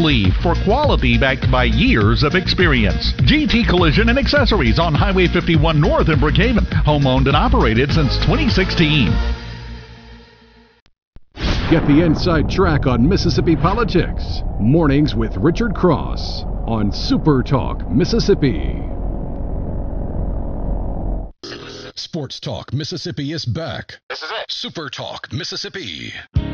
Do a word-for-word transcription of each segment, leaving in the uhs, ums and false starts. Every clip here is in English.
believe for quality backed by years of experience. G T Collision and Accessories on Highway fifty-one North in Brookhaven. Home owned and operated since twenty sixteen. Get the inside track on Mississippi politics. Mornings with Richard Cross on Super Talk Mississippi. Sports Talk Mississippi is back. This is it. Super Talk Mississippi.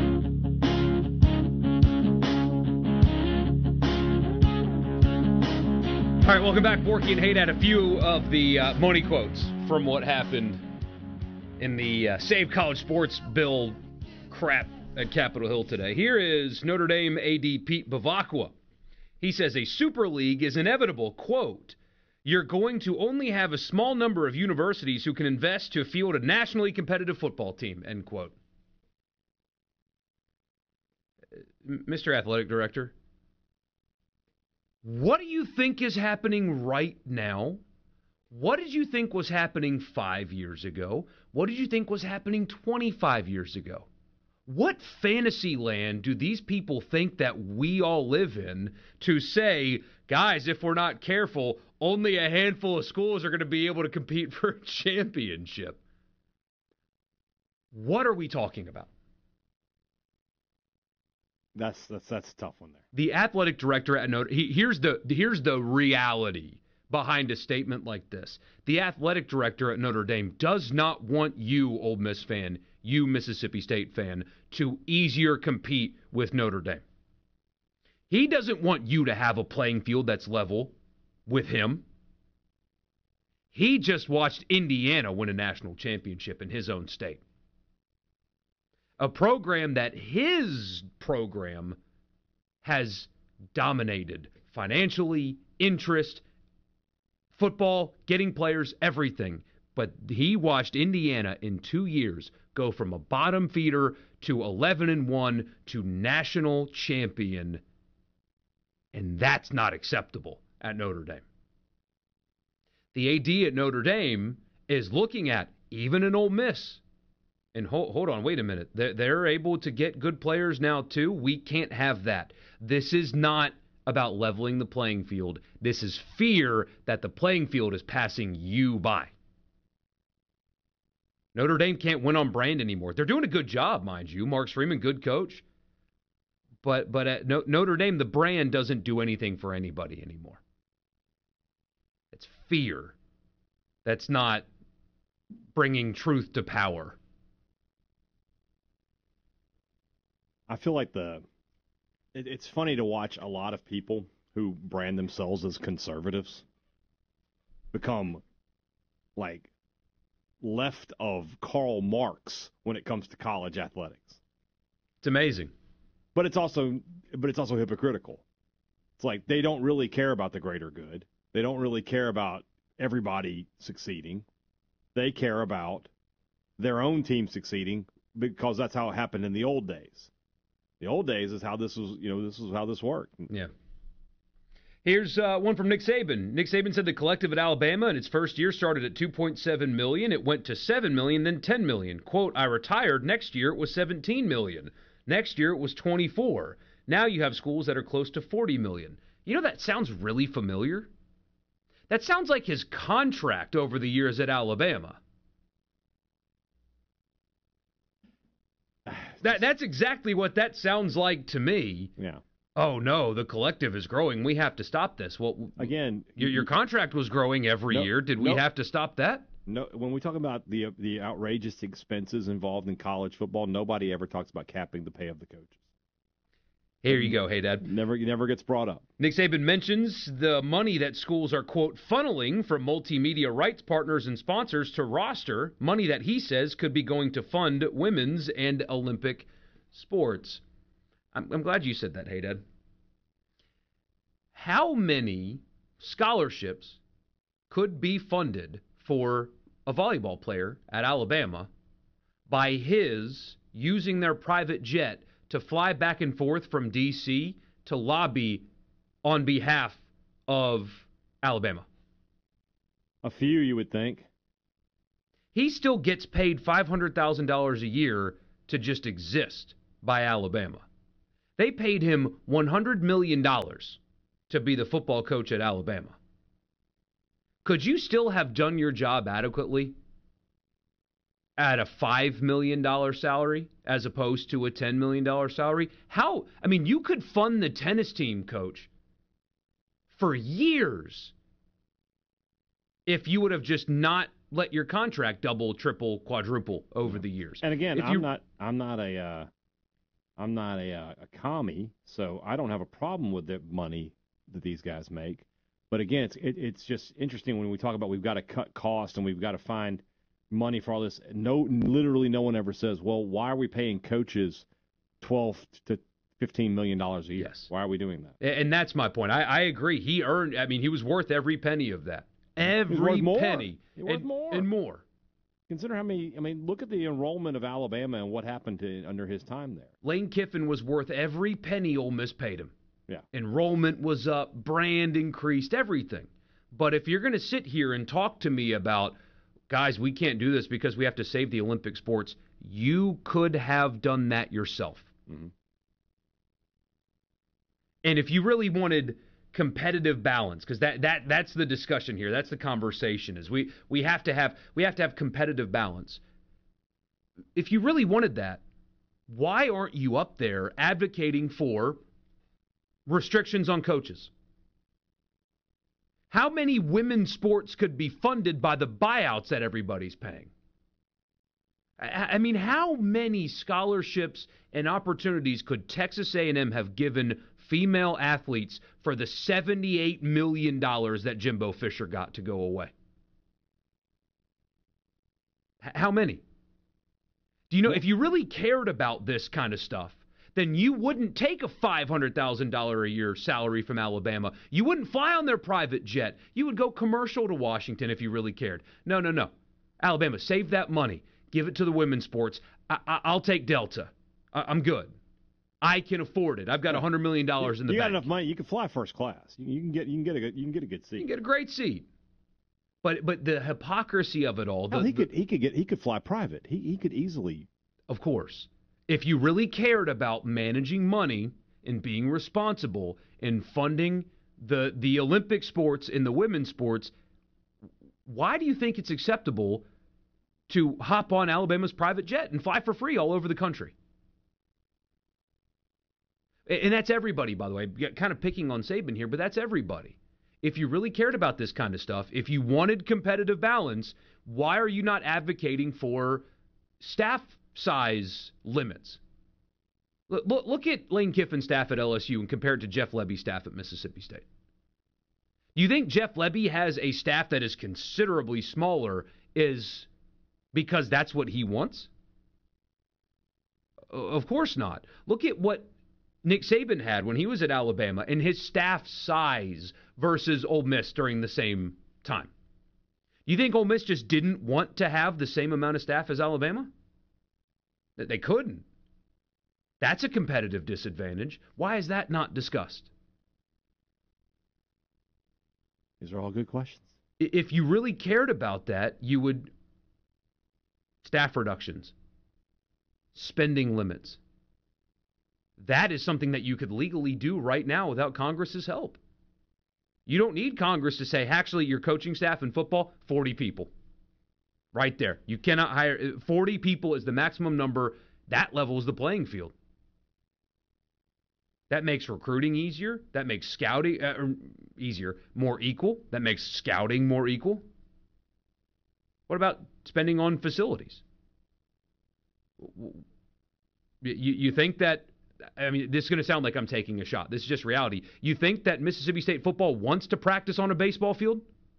All right, welcome back. Borky and Haydad, a few of the uh, money quotes from what happened in the uh, Save College Sports Bill crap at Capitol Hill today. Here is Notre Dame A D Pete Bavacqua. He says a super league is inevitable. Quote, you're going to only have a small number of universities who can invest to field a nationally competitive football team, end quote. Mister Athletic Director, what do you think is happening right now? What did you think was happening five years ago? What did you think was happening twenty-five years ago? What fantasy land do these people think that we all live in to say, guys, if we're not careful, only a handful of schools are going to be able to compete for a championship? What are we talking about? That's that's that's a tough one there. The athletic director at Notre he, here's the here's the reality behind a statement like this. The athletic director at Notre Dame does not want you, Ole Miss fan, you Mississippi State fan, to easier compete with Notre Dame. He doesn't want you to have a playing field that's level with him. He just watched Indiana win a national championship in his own state. A program that his program has dominated financially, interest, football, getting players, everything. But he watched Indiana in two years go from a bottom feeder to eleven and one to national champion. And that's not acceptable at Notre Dame. The A D at Notre Dame is looking at even an Ole Miss. And hold, hold on, wait a minute. They're, they're able to get good players now, too. We can't have that. This is not about leveling the playing field. This is fear that the playing field is passing you by. Notre Dame can't win on brand anymore. They're doing a good job, mind you. Mark Freeman, good coach. But but at no, Notre Dame, the brand doesn't do anything for anybody anymore. It's fear. That's not bringing truth to power. I feel like the it, it's funny to watch a lot of people who brand themselves as conservatives become like left of Karl Marx when it comes to college athletics. It's amazing. But it's also but it's also hypocritical. It's like they don't really care about the greater good. They don't really care about everybody succeeding. They care about their own team succeeding because that's how it happened in the old days. The old days is how this was, you know, this is how this worked. Yeah. Here's uh, one from Nick Saban. Nick Saban said the collective at Alabama in its first year started at two point seven million dollars. It went to seven million dollars, then ten million dollars. Quote, I retired. Next year it was seventeen million dollars. Next year it was twenty-four. Now you have schools that are close to forty million dollars. You know, that sounds really familiar. That sounds like his contract over the years at Alabama. That That's exactly what that sounds like to me. Yeah. Oh, no, the collective is growing. We have to stop this. Well, again, your, your contract was growing every no, year. Did we no, have to stop that? No. When we talk about the the outrageous expenses involved in college football, nobody ever talks about capping the pay of the coaches. Here you go, hey, Dad. Never, never gets brought up. Nick Saban mentions the money that schools are, quote, funneling from multimedia rights partners and sponsors to roster, money that he says could be going to fund women's and Olympic sports. I'm, I'm glad you said that, hey, Dad. How many scholarships could be funded for a volleyball player at Alabama by his using their private jet to fly back and forth from D C to lobby on behalf of Alabama? A few, you would think. He still gets paid five hundred thousand dollars a year to just exist by Alabama. They paid him one hundred million dollars to be the football coach at Alabama. Could you still have done your job adequately at a five million dollars salary as opposed to a ten million dollars salary? How? I mean, you could fund the tennis team, coach, for years if you would have just not let your contract double, triple, quadruple over the years. And again, if I'm not I'm not a uh, I'm not a, uh, a commie, so I don't have a problem with the money that these guys make. But again, it's it, it's just interesting when we talk about we've got to cut costs and we've got to find money for all this. No, literally, no one ever says, "Well, why are we paying coaches twelve to fifteen million dollars a year? Yes. Why are we doing that?" And that's my point. I, I agree. He earned. I mean, he was worth every penny of that. Every worth more. penny. He worth and, more. and more. Consider how many. I mean, look at the enrollment of Alabama and what happened to under his time there. Lane Kiffin was worth every penny Ole Miss paid him. Yeah. Enrollment was up, brand increased, everything. But if you're going to sit here and talk to me about, guys, we can't do this because we have to save the Olympic sports, you could have done that yourself. Mm-hmm. And if you really wanted competitive balance, because that, that that's the discussion here, that's the conversation, is we we have to have we have to have competitive balance. If you really wanted that, why aren't you up there advocating for restrictions on coaches? How many women's sports could be funded by the buyouts that everybody's paying? I, I mean, how many scholarships and opportunities could Texas A and M have given female athletes for the seventy-eight million dollars that Jimbo Fisher got to go away? H- how many? Do you know, if you really cared about this kind of stuff, then you wouldn't take a five hundred thousand dollars a year salary from Alabama. You wouldn't fly on their private jet. You would go commercial to Washington if you really cared. No, no, no. Alabama, save that money. Give it to the women's sports. I- I- I'll take Delta. I- I'm good. I can afford it. I've got one hundred million dollars in the you bank. You got enough money. You can fly first class. You, you can get you can get a good you can get a good seat. You can get a great seat. But but the hypocrisy of it all. The, Hell, he the, could he could get he could fly private. He he could easily. Of course. If you really cared about managing money and being responsible in funding the the Olympic sports and the women's sports, why do you think it's acceptable to hop on Alabama's private jet and fly for free all over the country? And that's everybody, by the way. Kind of picking on Saban here, but that's everybody. If you really cared about this kind of stuff, if you wanted competitive balance, why are you not advocating for staff size limits? Look, look, look at Lane Kiffin's staff at L S U and compare it to Jeff Lebby's staff at Mississippi State. Do you think Jeff Lebby has a staff that is considerably smaller is because that's what he wants? Of course not. Look at what Nick Saban had when he was at Alabama and his staff size versus Ole Miss during the same time. You think Ole Miss just didn't want to have the same amount of staff as Alabama? That they couldn't. That's a competitive disadvantage. Why is that not discussed? These are all good questions. If you really cared about that, you would staff reductions, spending limits. That is something that you could legally do right now without Congress's help. You don't need Congress to say, actually, your coaching staff in football, forty people. Right there. You cannot hire, forty people is the maximum number. That levels the playing field. That makes recruiting easier. That makes scouting uh, easier, more equal. That makes scouting more equal. What about spending on facilities? You, you think that, I mean, this is going to sound like I'm taking a shot. This is just reality. You think that Mississippi State football wants to practice on a baseball field?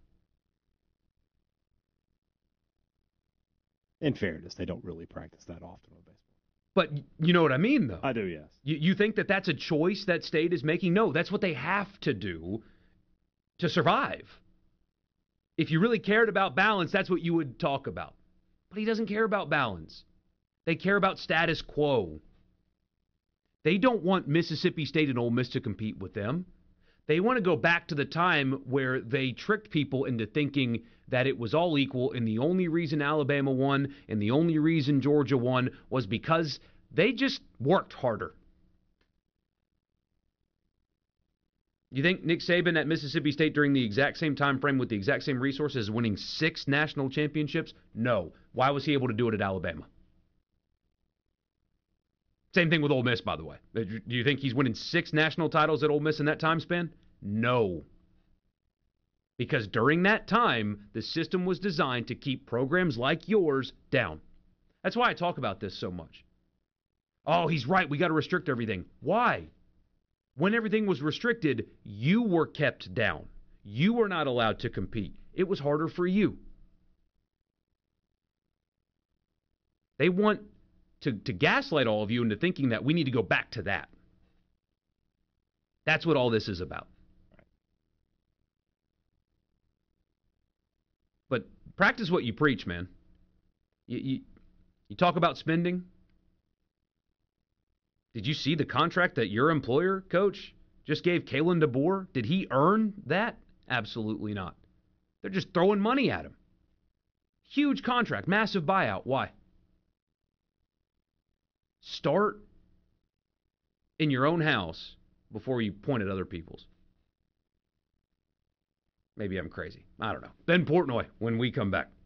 In fairness, they don't really practice that often on baseball. But you know what I mean, though. I do, yes. You, you think that that's a choice that state is making? No, that's what they have to do to survive. If you really cared about balance, that's what you would talk about. But he doesn't care about balance. They care about status quo. They don't want Mississippi State and Ole Miss to compete with them. They want to go back to the time where they tricked people into thinking that it was all equal, and the only reason Alabama won and the only reason Georgia won was because they just worked harder. You think Nick Saban at Mississippi State during the exact same time frame with the exact same resources is winning six national championships? No. Why was he able to do it at Alabama? Same thing with Ole Miss, by the way. Do you think he's winning six national titles at Ole Miss in that time span? No. Because during that time, the system was designed to keep programs like yours down. That's why I talk about this so much. Oh, he's right. We got to restrict everything. Why? When everything was restricted, you were kept down. You were not allowed to compete. It was harder for you. They want to, to gaslight all of you into thinking that we need to go back to that. That's what all this is about. But practice what you preach, man. You, you, you talk about spending. Did you see the contract that your employer, Coach, just gave Kalen DeBoer? Did he earn that? Absolutely not. They're just throwing money at him. Huge contract, massive buyout. Why? Start in your own house before you point at other people's. Maybe I'm crazy. I don't know. Ben Portnoy when we come back.